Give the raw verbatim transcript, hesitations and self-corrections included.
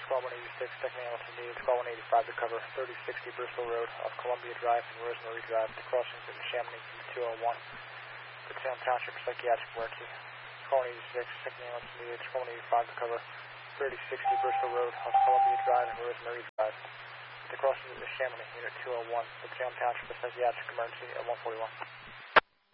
twelve one eighty-six, second ambulance needed, twelve one eighty-five to cover thirty sixty Bristol Road off Columbia Drive and Rosemary Drive. The crossings in Chamonix two oh one. Good Salem Township psychiatric emergency. twelve one eighty-six, second ambulance needed, twelve one eighty-five to cover thirty sixty Bristol Road off Columbia Drive and Rosemary Drive. The crossings in Chamonix unit two oh one. Good Salem Township psychiatric emergency at one forty-one.